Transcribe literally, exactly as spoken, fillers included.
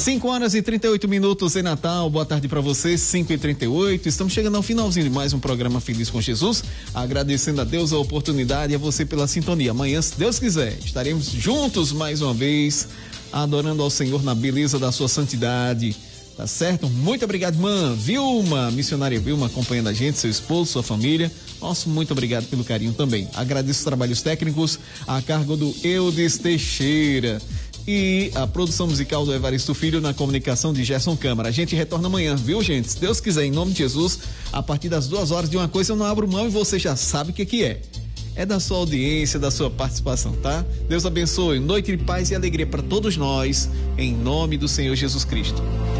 cinco horas e trinta e oito minutos em Natal. Boa tarde para você, cinco e trinta e oito. Estamos chegando ao finalzinho de mais um programa Feliz com Jesus. Agradecendo a Deus a oportunidade e a você pela sintonia. Amanhã, se Deus quiser, estaremos juntos mais uma vez, adorando ao Senhor na beleza da sua santidade. Tá certo? Muito obrigado, irmã Vilma, missionária Vilma, acompanhando a gente, seu esposo, sua família. Nosso muito obrigado pelo carinho também. Agradeço os trabalhos técnicos a cargo do Eudes Teixeira. E a produção musical do Evaristo Filho, na comunicação de Gerson Câmara. A gente retorna amanhã, viu, gente? Se Deus quiser, em nome de Jesus, a partir das duas horas de uma coisa eu não abro mão e você já sabe o que que é. É da sua audiência, da sua participação, tá? Deus abençoe. Noite de paz e alegria para todos nós, em nome do Senhor Jesus Cristo.